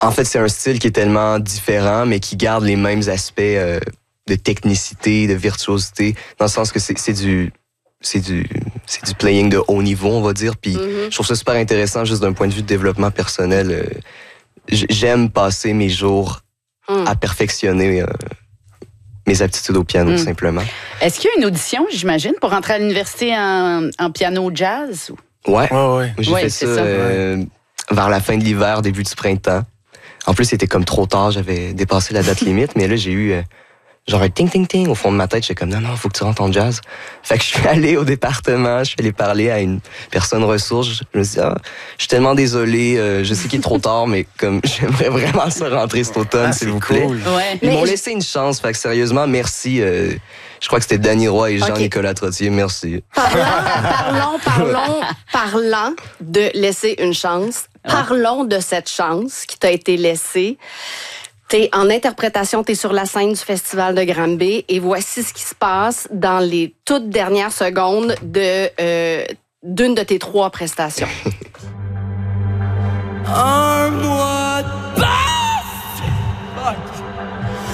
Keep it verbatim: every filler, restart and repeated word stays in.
En fait, c'est un style qui est tellement différent, mais qui garde les mêmes aspects euh, de technicité, de virtuosité, dans le sens que c'est, c'est du... C'est du, c'est du playing de haut niveau, on va dire. Puis mm-hmm. je trouve ça super intéressant, juste d'un point de vue de développement personnel. Euh, j'aime passer mes jours mm. à perfectionner euh, mes aptitudes au piano, mm. simplement. Est-ce qu'il y a une audition, j'imagine, pour entrer à l'université en, en piano jazz? Ouais, ouais, ouais. j'ai ouais, fait ça, ça. Euh, vers la fin de l'hiver, début du printemps. En plus, c'était comme trop tard, j'avais dépassé la date limite, mais là, j'ai eu... Euh, genre un ting-ting-ting au fond de ma tête. J'étais comme, non, non, faut que tu rentres en jazz. Fait que je suis allé au département, je suis allé parler à une personne ressource. Je me suis dit, ah, je suis tellement désolé, euh, je sais qu'il est trop tard, mais comme j'aimerais vraiment ça rentrer cet automne, ah, s'il vous plaît. Cool. Ouais. Ils mais m'ont laissé une chance. Fait que sérieusement, merci. Euh, je crois que c'était Danny Roy et Jean-Nicolas okay. Trottier. Merci. Parlons, parlons, parlons, parlant de laisser une chance. Parlons de cette chance qui t'a été laissée. T'es en interprétation, t'es sur la scène du Festival de Granby et voici ce qui se passe dans les toutes dernières secondes de euh, d'une de tes trois prestations.